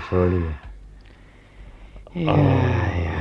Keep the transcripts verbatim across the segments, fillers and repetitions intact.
Entschuldige. Ja, ja.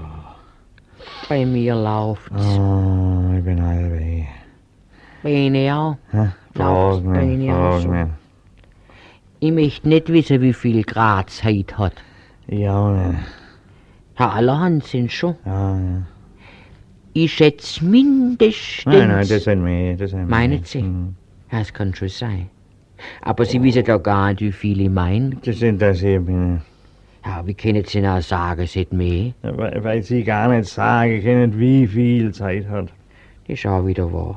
Bei mir läuft's. Oh, ich bin halbwegs. Bei Ihnen auch? Ja, Läuft's frag bei mich, Ihnen auch frag so? mich. Ich möchte nicht wissen, wie viel Grad es heute hat. Ich auch nicht. Herr Allerhand sind schon. Ja, ja. Ich schätze mindestens... Nein, nein, das sind mehr, das sind mehr. Meinen Sie? Hm. Ja, das kann schon sein. Aber Sie wissen doch gar nicht, wie viel ich meine. Das interessiert mich nicht. Ja, wie können Sie noch sagen, es hat mehr? Ja, Weil, weil Sie gar nicht sagen können, wie viel Zeit hat. Das ist auch wieder wahr.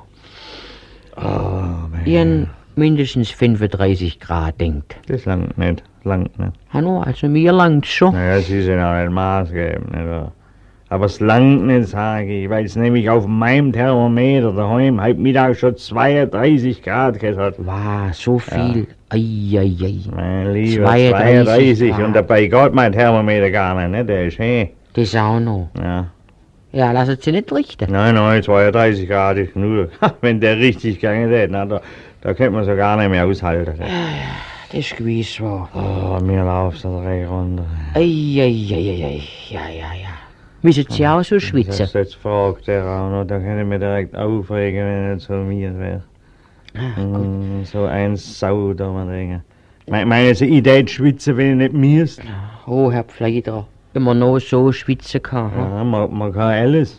Oh, mein Ich habe mindestens fünfunddreißig Grad denkt. Das langt nicht, langt nicht. Hallo, also mir langt's schon. Naja, Sie sind auch nicht maßgebend, nicht wahr? Aber es langt nicht, sage ich, weil es nämlich auf meinem Thermometer daheim heute Mittag schon zweiunddreißig Grad gehabt hat. Wow, so viel. Eieiei. Mein Lieber, zweiunddreißig zweiunddreißig Grad. und dabei geht mein Thermometer gar nicht, ne? Der ist hey. Das auch noch. Ja. Ja, lassen Sie nicht richten. Nein, nein, zweiunddreißig Grad ist genug. Wenn der richtig gegangen hätte, na, da, da könnte man so gar nicht mehr aushalten. Das ist gewiss wahr. Oh, mir läuft der Dreck runter. Eieiei. Ja, ja, ja. Müssen Sie auch so schwitzen? Das jetzt fragt der auch noch, da könnte ich mich direkt aufregen, wenn er nicht so mir wäre. Ah, Mm, so ein Sau da man denken. Me meinen Sie, ich tät schwitzen, wenn ich nicht müsste? Oh, Herr Pfleider, wenn man noch so schwitzen kann. hm? Ja, man, man kann alles,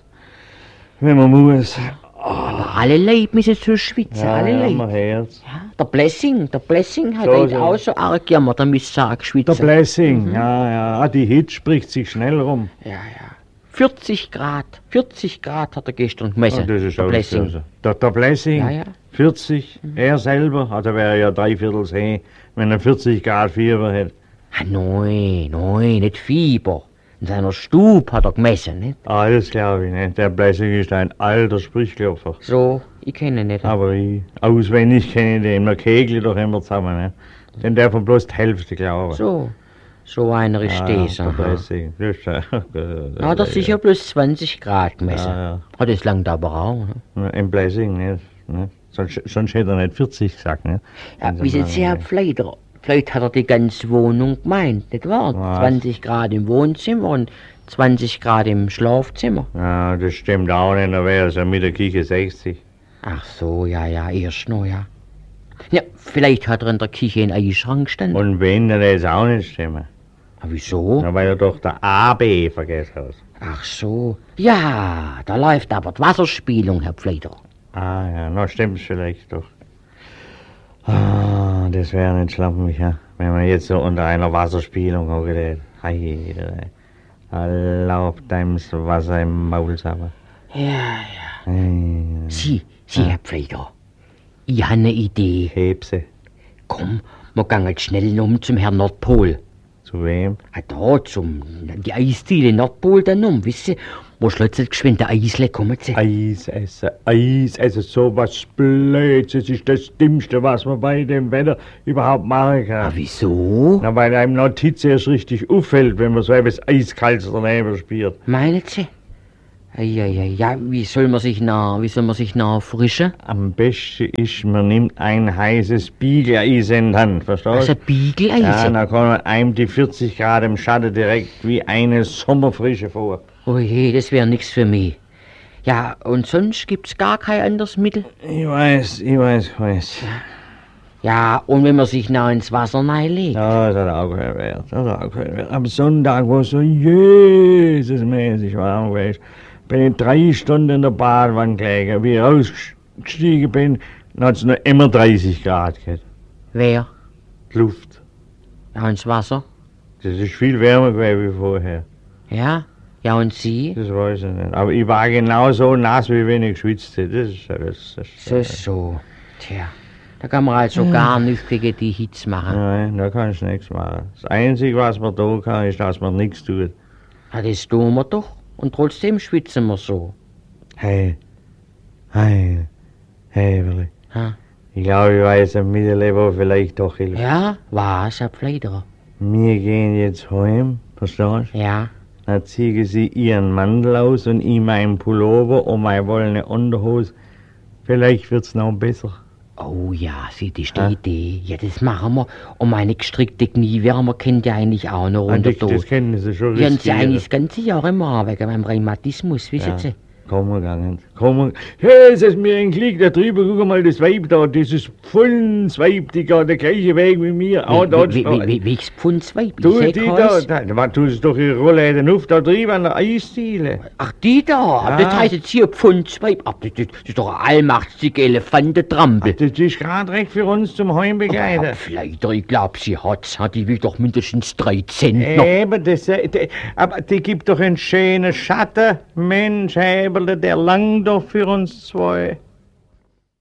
wenn man muss. Aber alle Leute müssen so schwitzen, Ja, alle ja, Leute. man hört's. Ja, der Blessing, der Blessing hat So, heute so. auch so arg jammert, der müsste sagen, Der schwitzen. Blessing, ja, ja, ah, die Hitze spricht sich schnell rum. Ja, ja. vierzig Grad, vierzig Grad hat er gestern gemessen. Ah, das ist der auch Blessing. so. Der, der Blessing, Ja, ja. vierzig, er selber, also wäre er ja dreiviertel See, wenn er vierzig Grad Fieber hätte. Ah, nein, nein, nicht Fieber. In seiner Stube hat er gemessen, nicht? Ah, das glaube ich nicht. Der Blessing ist ein alter Sprichklopfer. So, ich kenne ihn nicht. Aber ich, auswendig kenne ich den. Wir kegeln doch immer zusammen, ne? Denn der von bloß die Hälfte glauben. So, so einer ist Ah, das. der aha. Blessing. Das ist, äh, Da hat er sicher bloß zwanzig Grad gemessen. Ja, ja. Ah, das langt aber auch. Ne? Ein Blessing, nicht? Ne? Sonst, sonst hätte er nicht vierzig gesagt, ne? Ja, Also, wie sind Sie, Herr Pfleider? Vielleicht hat er die ganze Wohnung gemeint, nicht wahr? Was? zwanzig Grad im Wohnzimmer und zwanzig Grad im Schlafzimmer. Ja, das stimmt auch nicht, da wäre es ja mit der Küche sechzig. Ach so, ja, ja, erst noch, ja. Ja, vielleicht hat er in der Küche einen Eisschrank gestanden. Und wenn, dann hätte es auch nicht stimmen. Ah, wieso? Ja, weil er doch der A B vergessen hat. Ach so. Ja, da läuft aber die Wasserspielung, Herr Pfleider. Ah ja, na stimmt's vielleicht doch. Ah, das wäre nicht schlampig, ja. Wenn man jetzt so unter einer Wasserspielung hockelt. Hey, erlaubt einem das Wasser im Maul sauber. Ja, ja. Hey, Sie, Sie, Herr Pfleider. Ich habe eine Idee. Hebse. Komm, wir gehen jetzt schnell um zum Herrn Nordpol. Zu wem? Ah, da, zum, die Eisdiele Nordpol dann um, wisst ihr? Wo schlotzelt geschwind der Eisle, kommen Sie? Eis essen, Eis essen, sowas Blöds. Das ist das Dümmste, was man bei dem Wetter überhaupt machen kann. Ah, wieso? Na, weil einem Notiz erst richtig auffällt, wenn man so etwas Eiskaltes daneben spürt. Meinen Sie? Ja, ja, ja, wie soll man sich nach, wie soll man sich nach frischen? Am besten ist, man nimmt ein heißes Biegeleis in die Hand, verstehst Also du? Biegeleis? Ja, dann kann man einem die vierzig Grad im Schatten direkt wie eine Sommerfrische vor. Oh je, das wäre nix für mich. Ja, und sonst gibt's gar kein anderes Mittel? Ich weiß, ich weiß, ich weiß. Ja, und wenn man sich nah ins Wasser reinlegt? Ja, das hat auch keinen Wert, das hat auch keinen Wert. Am Sonntag, wo es so Jesusmäßig warm war, bin ich drei Stunden in der Badewanne gelegen. Wie ich rausgestiegen bin, dann hat es noch immer dreißig Grad gehabt. Wer? Die Luft. Ja, ins Wasser? Das ist viel wärmer gewesen wie vorher. Ja? Ja, und Sie? Das weiß ich nicht. Aber ich war genauso nass, wie wenn ich geschwitzt hätte. Das ist ja das. das So, so. Tja, da kann man also gar nichts gegen die Hitze machen. Nein, da kannst du nichts machen. Das Einzige, was man tun kann, ist, dass man nichts tut. Ja, das tun wir doch. Und trotzdem schwitzen wir so. Hey, hey, hey, Willi. Ha? Ich glaube, ich weiß ein Mittel, wo vielleicht doch hilft. Ja, was, Herr Pfleiderer? Wir gehen jetzt heim, verstehst du? Ja. Dann ziehen sie ihren Mantel aus und ich meinen Pullover und meine wollene Unterhose. Vielleicht wird's noch besser. Oh ja, sieh, das ist die Ja. Idee. Ja, das machen wir. Und meine gestrickte Kniewärmer kennt ihr eigentlich auch noch Ah, runter das, das kennen Sie schon. Ja, und sie riskieren. eigentlich das ganze Jahr immer wegen meinem Rheumatismus, wissen Ja. Sie? Komm wir gegangen. Komm wir. Hey, es ist mir ein Klick da drüber. Guck mal, das Weib da, dieses Pfundsweib, die geht der gleiche Weg wie mir. Auch dort. Wie, wie, wie, welches Pfundsweib? Du, Ich seh die keins. da, da, da tust du doch ihre Rollläden auf, da drüben an der Eisdiele. Ach, die da? Ja. Das heißt jetzt hier Pfundsweib. Ach, das, das, das ist doch ein allmachtsige Elefantentrampel. Das ist gerade recht für uns zum Heimbegleiter. Ach, vielleicht, ich glaub, sie hat's. Hat die will doch mindestens drei Zentner. Eben, das, äh, die, aber die gibt doch einen schönen Schatten. Mensch, Heberle, der langt doch für uns zwei.